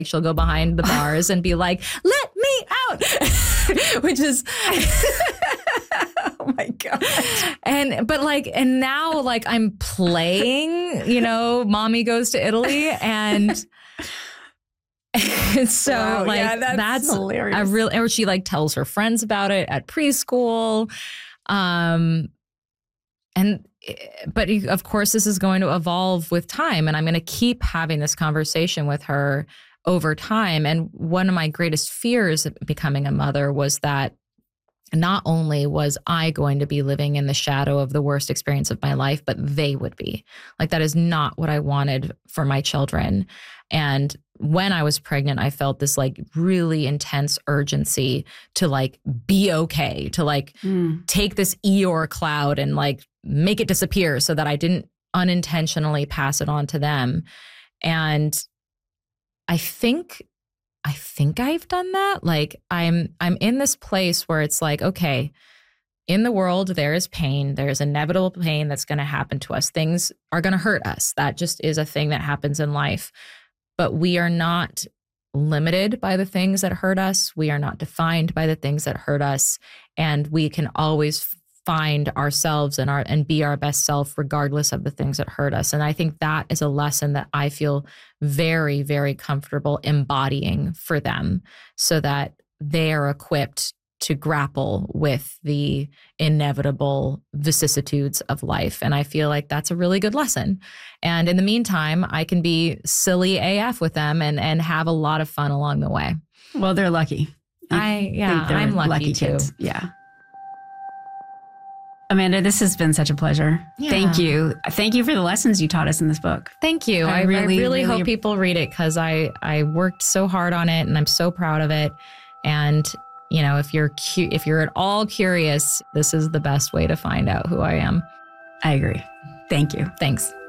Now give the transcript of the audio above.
She'll go behind the bars and be like, let me out, which is, oh my God. And now like I'm playing, Mommy Goes to Italy. And so wow, like, yeah, that's hilarious. Or she like tells her friends about it at preschool. But of course this is going to evolve with time, and I'm going to keep having this conversation with her over time. And one of my greatest fears of becoming a mother was that not only was I going to be living in the shadow of the worst experience of my life, but they would be. Like, that is not what I wanted for my children. And when I was pregnant, I felt this like really intense urgency to like be okay, to like take this Eeyore cloud and like make it disappear so that I didn't unintentionally pass it on to them. And I think I've done that. Like I'm in this place where it's like, okay, in the world, there is pain. There's inevitable pain that's going to happen to us. Things are going to hurt us. That just is a thing that happens in life. But we are not limited by the things that hurt us. We are not defined by the things that hurt us. And we can always find ourselves and be our best self regardless of the things that hurt us. And I think that is a lesson that I feel very, very comfortable embodying for them so that they are equipped to grapple with the inevitable vicissitudes of life. And I feel like that's a really good lesson. And in the meantime, I can be silly AF with them and have a lot of fun along the way. Well, they're lucky. I'm lucky too. Kids. Yeah. Amanda, this has been such a pleasure. Yeah. Thank you. Thank you for the lessons you taught us in this book. Thank you. I really hope people read it because I worked so hard on it and I'm so proud of it. And, if you're at all curious, this is the best way to find out who I am. I agree. Thank you. Thanks.